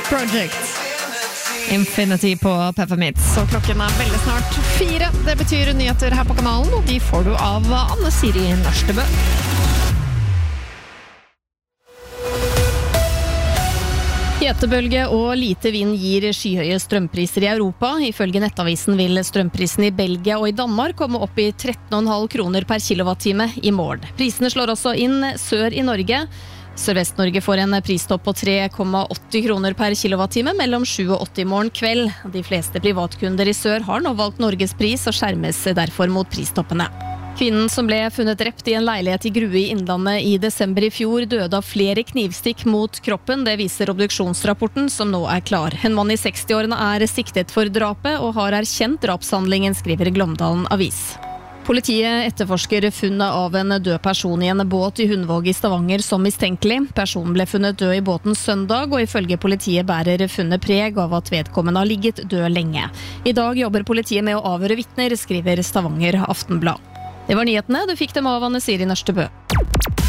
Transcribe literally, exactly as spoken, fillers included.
Project. Infinity på Peppermint. Så klokken er veldig snart fire. Det betyr nyheter her på kanalen, og de får du av Anne Siri Nørstebø. Hetebølge og lite vind gir skyhøye strømpriser i Europa. Ifølge Nettavisen vil strømprisen i Belgia og i Danmark komme opp i tretten komma fem kroner per kilowattime i morgen. Prisene slår også inn sør i Norge. Sørvest-Norge får en pristopp på tre komma åtti kroner per kilowattime mellom sju og åtte i morgen kveld. De fleste privatkunder i sør har nå valgt Norges pris og skjermes derfor mot pristoppene. Kvinnen som ble funnet drept i en leilighet i Grue i Innlandet i desember i fjor døde av flere knivstikk mot kroppen. Det viser obduksjonsrapporten som nå er klar. En mann i sekstiårene er siktet for drapet og har erkjent drapshandlingen, skriver Glåmdalen Avis. Politiet etterforsker funnet av en død person i en båt i Hundvåg i Stavanger som mistenkelig. Personen ble funnet død i båten søndag, og ifølge politiet bærer funnet preg av at vedkommende har ligget død lenge. I dag jobber politiet med å avhøre vitner, skriver Stavanger Aftenblad. Det var nyhetene, du fikk dem av Anne Siri Nørstebø.